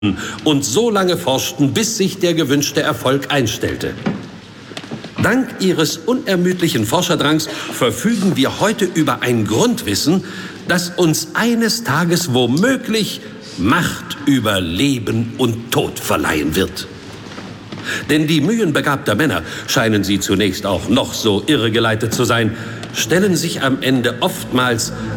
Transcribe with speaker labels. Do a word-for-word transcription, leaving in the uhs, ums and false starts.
Speaker 1: und so lange forschten, bis sich der gewünschte Erfolg einstellte. Dank ihres unermüdlichen Forscherdrangs verfügen wir heute über ein Grundwissen, das uns eines Tages womöglich Macht über Leben und Tod verleihen wird. Denn die Mühen begabter Männer, scheinen sie zunächst auch noch so irregeleitet zu sein, stellen sich am Ende oftmals